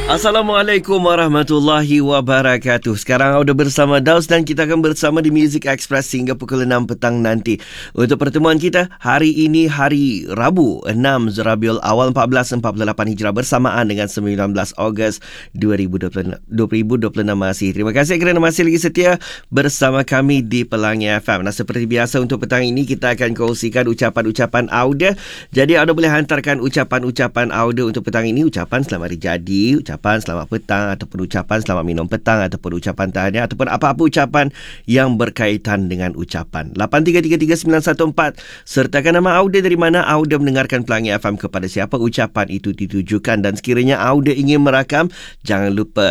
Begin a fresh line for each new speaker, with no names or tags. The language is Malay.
Assalamualaikum warahmatullahi wabarakatuh. Sekarang Auda bersama Daus dan kita akan bersama di Music Express hingga pukul 6 petang nanti. Untuk pertemuan kita hari ini hari Rabu 6 Rabiul Awal 1448 Hijrah bersamaan dengan 19 Ogos 2026 masih. Terima kasih kerana masih lagi setia bersama kami di Pelangi FM. Nah, seperti biasa untuk petang ini kita akan kongsikan ucapan-ucapan Auda. Jadi Auda boleh hantarkan ucapan-ucapan Auda untuk petang ini. Ucapan selamat hari jadi, ucapan selamat petang ataupun ucapan selamat minum petang ataupun ucapan tahniah ataupun apa-apa ucapan yang berkaitan dengan ucapan. 8333-914 sertakan nama Auda dari mana Auda mendengarkan Pelangi FM, kepada siapa ucapan itu ditujukan, dan sekiranya Auda ingin merakam, jangan lupa